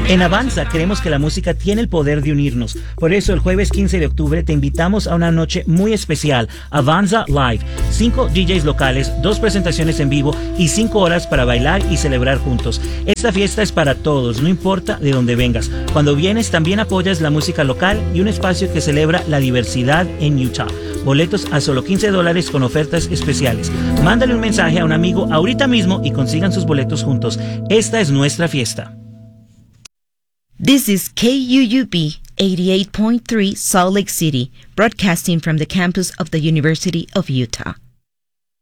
En Avanza creemos que la música tiene el poder de unirnos. Por eso el jueves 15 de octubre te invitamos a una noche muy especial, Avanza Live. 5 DJs locales, 2 presentaciones en vivo y 5 horas para bailar y celebrar juntos. Esta fiesta es para todos, no importa de dónde vengas. Cuando vienes también apoyas la música local y un espacio que celebra la diversidad en Utah. Boletos a solo $15 con ofertas especiales. Mándale un mensaje a un amigo ahorita mismo y consigan sus boletos juntos. Esta es nuestra fiesta. This is KUUB 88.3 Salt Lake City, broadcasting from the campus of the University of Utah.